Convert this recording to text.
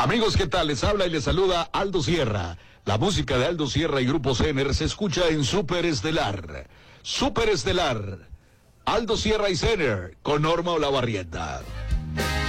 Amigos, ¿qué tal? Les habla y les saluda Aldo Sierra. La música de Aldo Sierra y Grupo Zener se escucha en Super Estelar. Super Estelar. Aldo Sierra y Zener con Norma Olavarrieta.